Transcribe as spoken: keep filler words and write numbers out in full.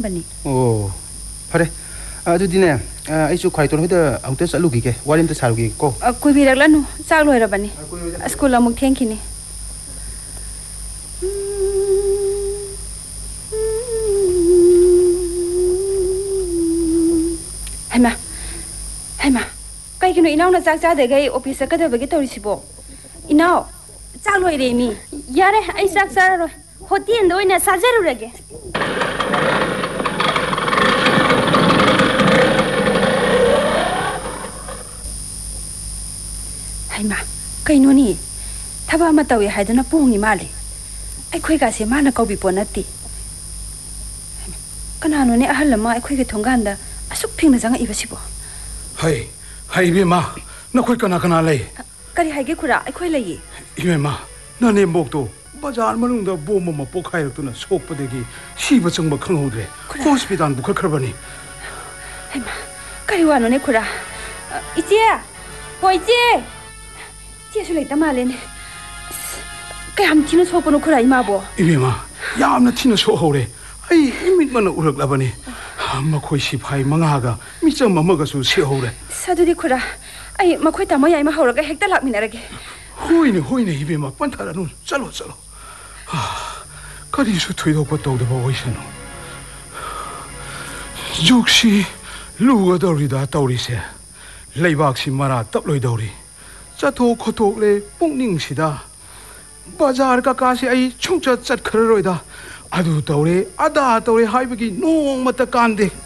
बनी ओ फरे अदुदिने आइसु खाइतोर होदा अउते चलुगी के वारिम त सारुगी को कोइ बिरगलानु चाक लोइरा बनी स्कूल अमुक थेंकिनी हैमा हैमा कइकिनो इनाउना चाक चादेगै ऑफिस सकदबगे तौरिसिबो इनाउ चाक लोइरे मी यारे आई चाक चाररो होतेन दोइना साजरुरगे हैमा कइनोनी थबा मा तौय हाइदना पुंगी माले अखोइ गासे माना कौबि पोनति कनानोने अहल मा अखोइ गे थोंगांदा असुक फिंगना जंगा इबसिबो हाय हाय बेमा नखोइ कना कना लै करि हाइगे खुरा अखोइ लैये इमेमा नने मोक्तो बाजार मनुंदा बोम म पोखाइरतुना सोकपदेगी सिबा चंगबा खंगौद्रे हॉस्पिटल बुखखरबनी हैमा करि वानोने खुरा इचे होइचे चेसु लेता मालेने कयम थिन सोपनो खुरा इमाबो इमेमा यामना थिन सोहौरे आई इमिट मन उरगलाबनी मखोइ सिफाइ मंगागा मिचम ममगसु सेहौरे सदुदि खुरा आई मखोइ तमो याइमा हौरगा हेक्ता लाकमिनारगे होइने होइने इबेमा पंथारानु चलो चलो करिसु थुइदोप तौदबा ओइसनु जुक्सी लुगदौरिदा तौरिसे लैबाक्सी मरा तपलोइदौरी चथो खोथोले पुंगनिंगसिदा बाजार का कासे आई छुंगच चटखररोइदा अदु तौरे अदा तौरे हाइबगी नोंमत कांदे